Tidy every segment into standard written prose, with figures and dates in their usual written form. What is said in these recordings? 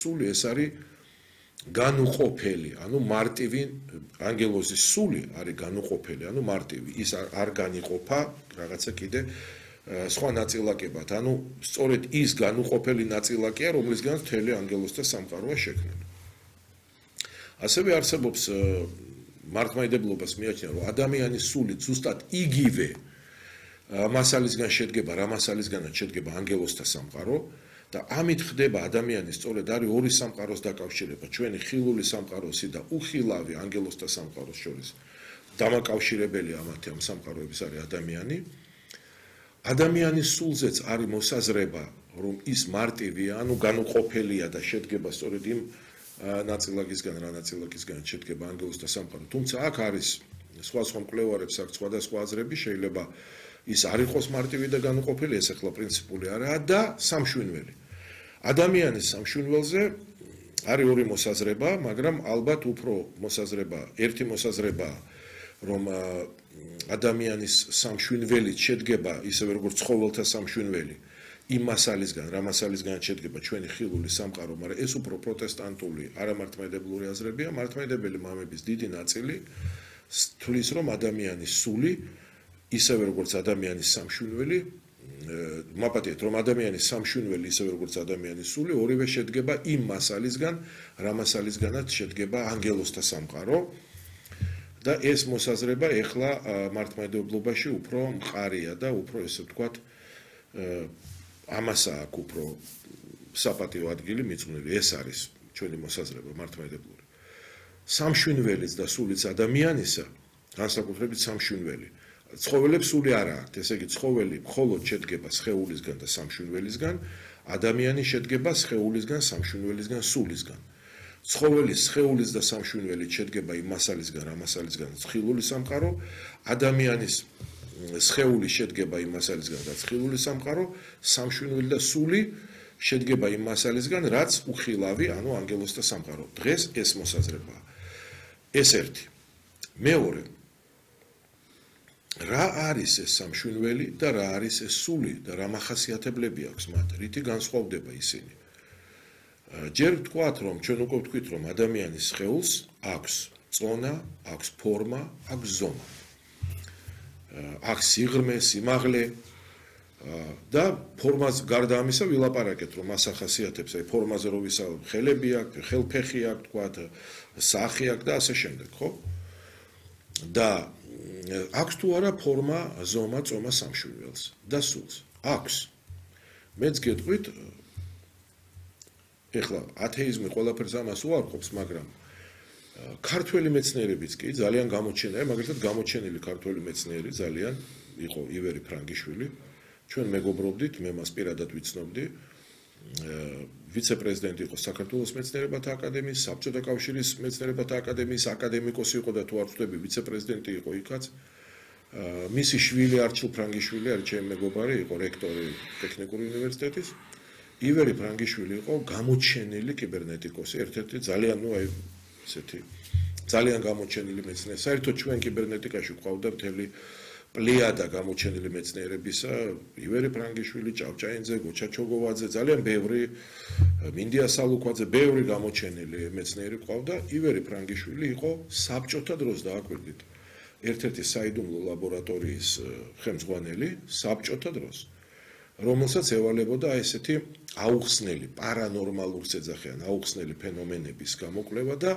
სული ეს არის განუყოფელი, ანუ მარტივი ანგელოზის სული არის განუყოფელი, ანუ მარტივი. ის არ განიყოფა რაღაცა კიდე სხვა ნაწილაკებად. ანუ სწორედ ის განუყოფელი ნაწილაკია, რომლისგან მთელი ანგელოზთა სამყაროა შექმნილი. ასევე არსებობს მართლმადიდებლობას მიაჩნია, რომ ადამიანის სული ზუსტად იგივე მასალისგან შედგება, რა მასალისგანაც შედგება ანგელოზთა სამყარო და ამით ხდება ადამიანის სწორედ არის ორი სამყაროს დაკავშირება, ჩვენი ხილული სამყაროსი და უხილავი ანგელოზთა სამყაროს შორის. დამაკავშირებელი ამათი ამ სამყაროების არის ადამიანი. ადამიანის სულზეც არის მოსაზრება, რომ ის მარტივია, ანუ განუყოფელია და შედგება სწორედ იმ ნაწილაკისგან, რა ნაწილაკისგან შედგება ანგელოზთა სამყარო. თუმცა აქ არის სხვა მკვლევარებს აქვს სხვადასხვა აზრები, შეიძლება ის არ იყოს მარტივი და განუყოფელი, ეს ახლა პრინციპული არაა და სამშვინველი. ადამიანის სამშვინველზე არის ორი მოსაზრება, მაგრამ ალბათ უფრო ერთი მოსაზრება, რომ ადამიანის სამშვინველით შედგება ისევე როგორც ცხოველთა სამშვინველი იმ მასალისგან, რა მასალისგან შედგება ჩვენი ხილული სამყარო, მაგრამ ეს უფრო პროტესტანტული, არამართლმადიდებლური აზრებია. მართლმადიდებელი მამების დიდი ნაწილი თვლის, რომ ადამიანის სული ისევე როგორც ადამიანის სამშვინველი, მაპატიეთ, რომ ადამიანის სამშვინველი ისევე როგორც ადამიანის სული, ორივე შედგება იმ მასალისგან, რა მასალისგანაც შედგება ანგელოზთა სამყარო. და ეს მოსაზრება ეხლა მართლმადიდებლობაში უფრო მყარია და უფრო ესე ვთქვათ ამასა აქვს უფრო საპატიო ადგილი მიძღვნილი. ეს არის ჩვენი მოსაზრება მართლმადიდებლური. სამშვინველიც და სულიც ადამიანისა, განსაკუთრებით სამშვინველი. ცხოველებს სული არ აქვთ, ესე იგი ცხოველი მხოლოდ შედგება სხეულისგან და სამშვინველისგან, ადამიანი შედგება სხეულისგან, სამშვინველისგან, სულისგან. ცხოველის სხეულის და სამშვინველით შედგება იმ მასალისგან, რა მასალისგან ხილული სამყარო, ადამიანის სხეული შედგება იმ მასალისგან, რაც ხილული სამყარო, სამშვინველი და სული შედგება იმ მასალისგან, რაც უხილავი, ანუ ანგელოზთა სამყარო. დღეს ეს მოსაზრებაა. ეს ერთი. მეორე, რა არის ეს სამშვინველი და რა არის ეს სული და რა მახასიათებლები აქვს მათ, რითი განსხვავდება ისინი. ჯერ ვთქვათ, რომ ჩვენ უკვე ვთქვით, რომ ადამიანის სხეულს აქვს წონა, აქვს ფორმა, აქვს ზომა. აქვს სიღრმე, სიმაღლე და ფორმას გარდა ამისა ვილაპარაკეთ, რომ მას ახასიათებს, აი ფორმაზე რო ვისაუბრებთ, ხელები აქვს, ხელფეხი აქვს, ვთქვათ, სახე აქვს და ასე შემდეგ, ხო? და აქვს თუ არა ფორმა, ზომა, წომა სამშვინველს და სულს? აქვს. მეც გეტყვით, ეხლა ათეიზმი ყველაფერს ამას უარყოფს, მაგრამ ქართველი მეცნიერებიც კი ძალიან გამოჩენილი, მაგალითად გამოჩენილი ქართველი მეცნიერი ძალიან იყო ივერი ფრანგიშვილი. ჩვენ მეგობრობდით, მე მას პირადად ვიცნობდი. ვიცე-პრეზიდენტი იყო საქართველოს მეცნიერებათა აკადემიის, საბჭოთა კავშირის მეცნიერებათა აკადემიის აკადემიკოსი იყო და თუ არ ვწდები, ვიცე-პრეზიდენტი იყო იქაც. მისი შვილი არჩილ ფრანგიშვილი არის ჩემი მეგობარი, იყო რექტორი ტექნიკური უნივერსიტეტის. ივერი ფრანგიშვილი იყო გამოჩენილი კიბერნეტიკოსი, ერთ-ერთი ძალიან, ესეთი ძალიან გამოჩენილი მეცნიერი. საერთოდ ჩვენ კიბერნეტიკაში გვყავდა მთელი პლიადა გამოჩენილი მეცნიერებისა, ივერი ფრანგიშვილი, ჭავჭაინძე, გოჩა ჩოგოვაძე, ძალიან ბევრი, მინდია სალუქვაძე, ბევრი გამოჩენილი მეცნიერი გვყავდა. ივერი ფრანგიშვილი იყო საბჭოთა დროს დააკვირდით ერთ-ერთი საიდუმლო ლაბორატორიის ხელმძღვანელი საბჭოთა დროს, რომელსაც ევალებოდა ესეთი აუხსნელი, პარანორმალურს ეძახიან, აუხსნელი ფენომენების გამოკვლევა და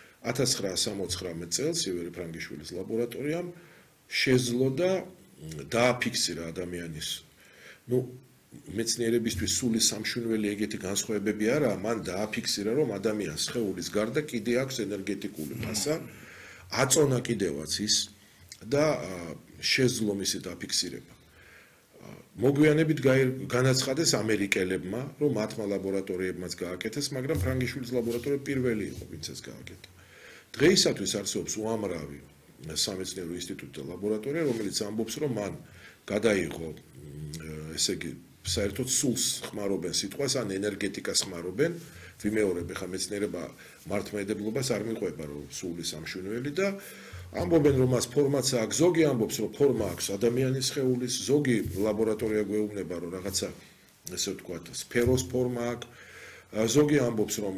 1969 წელს ივერი ფრანგიშვილის ლაბორატორიამ შეძლო და დააფიქსირა ადამიანის, მეცნიერებისთვის სულის სამშვინველი ეგეთი განსხვავებები არა, მან დააფიქსირა, რომ ადამიანს სხეულის გარდა კიდე აქვს ენერგეტიკული მასა, აწონა კიდევაც ის და შეძლო მისი დაფიქსირება. მოგვიანებით განაცხადეს ამერიკელებმა, რომ მათმა ლაბორატორიებმაც გააკეთეს, მაგრამ ფრანგიშვილის ლაბორატორია პირველი იყო, ვინც ეს გააკეთა. დღეისათვის არსებობს უამრავი სამეცნიერო ინსტიტუტი და ლაბორატორია, რომელიც ამბობს, რომ მან გადაიღო, ესე იგი, საერთოდ სულს ხმარობენ სიტყვას, ან ენერგეტიკას ხმარობენ, ვიმეორებ, ხა მეცნიერება მართლმადიდებლობას არ მიყვება, რომ სული სამშვინველი და ამბობენ, რომ მას ფორმაც აქვს, ზოგი ამბობს, რომ ფორმა აქვს ადამიანის სხეულის, ზოგი ლაბორატორია გვეუბნება, რომ რაღაცა, ესე ვთქვათ, სფეროს ფორმა აქვს, ზოგი ამბობს, რომ